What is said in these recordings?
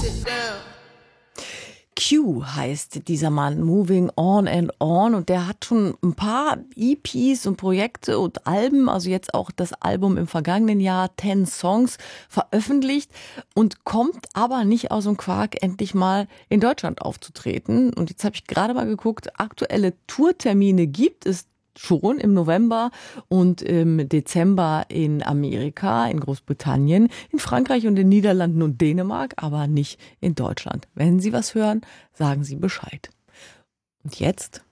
Q heißt dieser Mann, Moving On and On, und der hat schon ein paar EPs und Projekte und Alben, also jetzt auch das Album im vergangenen Jahr, 10 Songs, veröffentlicht und kommt aber nicht aus dem Quark, endlich mal in Deutschland aufzutreten. Und jetzt habe ich gerade mal geguckt, aktuelle Tourtermine gibt es schon im November und im Dezember in Amerika, in Großbritannien, in Frankreich und den Niederlanden und Dänemark, aber nicht in Deutschland. Wenn Sie was hören, sagen Sie Bescheid. Und jetzt?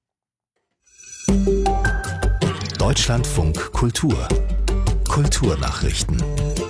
Deutschlandfunk Kultur. Kulturnachrichten.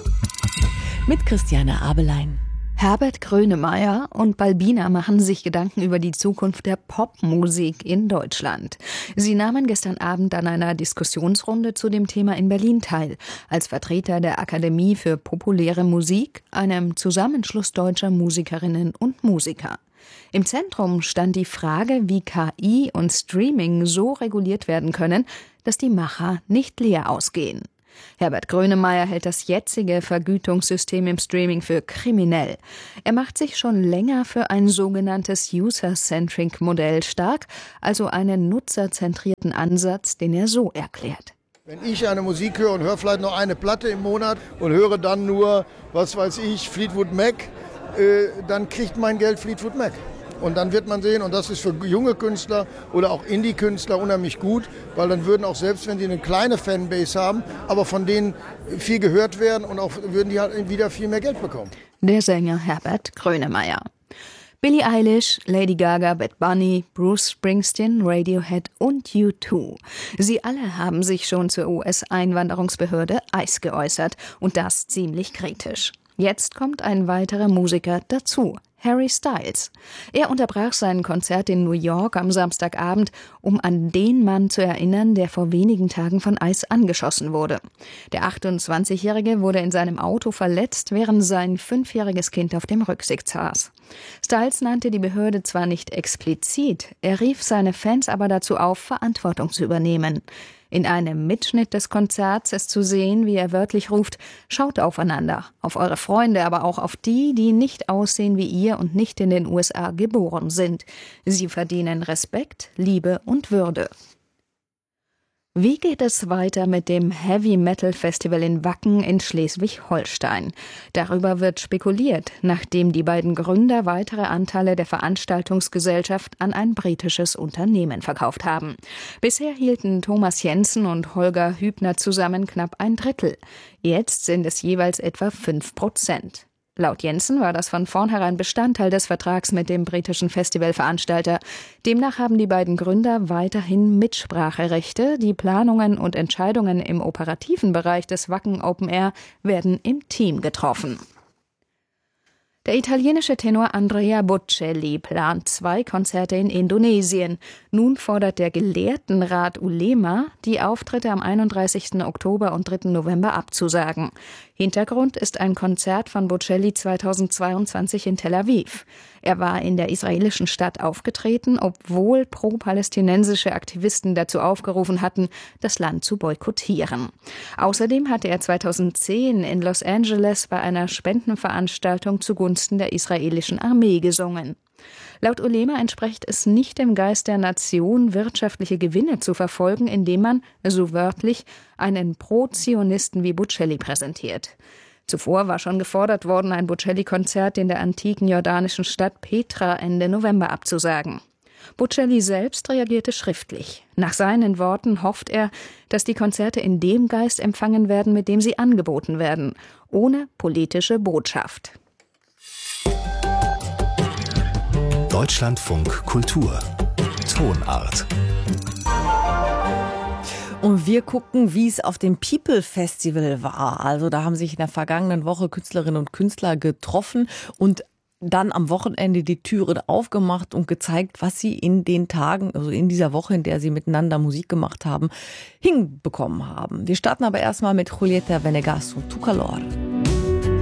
Mit Christiane Abelein. Herbert Grönemeyer und Balbina machen sich Gedanken über die Zukunft der Popmusik in Deutschland. Sie nahmen gestern Abend an einer Diskussionsrunde zu dem Thema in Berlin teil, als Vertreter der Akademie für populäre Musik, einem Zusammenschluss deutscher Musikerinnen und Musiker. Im Zentrum stand die Frage, wie KI und Streaming so reguliert werden können, dass die Macher nicht leer ausgehen. Herbert Grönemeyer hält das jetzige Vergütungssystem im Streaming für kriminell. Er macht sich schon länger für ein sogenanntes User-Centric-Modell stark, also einen nutzerzentrierten Ansatz, den er so erklärt. Wenn ich eine Musik höre und höre vielleicht noch eine Platte im Monat und höre dann nur, was weiß ich, Fleetwood Mac, dann kriegt mein Geld Fleetwood Mac. Und dann wird man sehen, und das ist für junge Künstler oder auch Indie-Künstler unheimlich gut, weil dann würden auch, selbst wenn die eine kleine Fanbase haben, aber von denen viel gehört werden und auch würden die halt wieder viel mehr Geld bekommen. Der Sänger Herbert Grönemeyer. Billie Eilish, Lady Gaga, Bad Bunny, Bruce Springsteen, Radiohead und U2. Sie alle haben sich schon zur US-Einwanderungsbehörde ICE geäußert, und das ziemlich kritisch. Jetzt kommt ein weiterer Musiker dazu, Harry Styles. Er unterbrach sein Konzert in New York am Samstagabend, um an den Mann zu erinnern, der vor wenigen Tagen von ICE angeschossen wurde. Der 28-Jährige wurde in seinem Auto verletzt, während sein 5-jähriges Kind auf dem Rücksitz saß. Styles nannte die Behörde zwar nicht explizit, er rief seine Fans aber dazu auf, Verantwortung zu übernehmen. In einem Mitschnitt des Konzerts ist zu sehen, wie er wörtlich ruft: Schaut aufeinander, auf eure Freunde, aber auch auf die, die nicht aussehen wie ihr und nicht in den USA geboren sind. Sie verdienen Respekt, Liebe und Würde. Wie geht es weiter mit dem Heavy Metal Festival in Wacken in Schleswig-Holstein? Darüber wird spekuliert, nachdem die beiden Gründer weitere Anteile der Veranstaltungsgesellschaft an ein britisches Unternehmen verkauft haben. Bisher hielten Thomas Jensen und Holger Hübner zusammen knapp ein Drittel. Jetzt sind es jeweils etwa 5%. Laut Jensen war das von vornherein Bestandteil des Vertrags mit dem britischen Festivalveranstalter. Demnach haben die beiden Gründer weiterhin Mitspracherechte. Die Planungen und Entscheidungen im operativen Bereich des Wacken Open Air werden im Team getroffen. Der italienische Tenor Andrea Bocelli plant 2 Konzerte in Indonesien. Nun fordert der Gelehrtenrat Ulema, die Auftritte am 31. Oktober und 3. November abzusagen. Hintergrund ist ein Konzert von Bocelli 2022 in Tel Aviv. Er war in der israelischen Stadt aufgetreten, obwohl pro-palästinensische Aktivisten dazu aufgerufen hatten, das Land zu boykottieren. Außerdem hatte er 2010 in Los Angeles bei einer Spendenveranstaltung zugunsten der israelischen Armee gesungen. Laut Ulema entspricht es nicht dem Geist der Nation, wirtschaftliche Gewinne zu verfolgen, indem man, so wörtlich, einen Pro-Zionisten wie Bocelli präsentiert. Zuvor war schon gefordert worden, ein Bocelli-Konzert in der antiken jordanischen Stadt Petra Ende November abzusagen. Bocelli selbst reagierte schriftlich. Nach seinen Worten hofft er, dass die Konzerte in dem Geist empfangen werden, mit dem sie angeboten werden, ohne politische Botschaft. Deutschlandfunk Kultur. Tonart. Und wir gucken, wie es auf dem People Festival war. Also da haben sich in der vergangenen Woche Künstlerinnen und Künstler getroffen und dann am Wochenende die Türen aufgemacht und gezeigt, was sie in den Tagen, also in dieser Woche, in der sie miteinander Musik gemacht haben, hinbekommen haben. Wir starten aber erstmal mit Julieta Venegas und Tu Calor.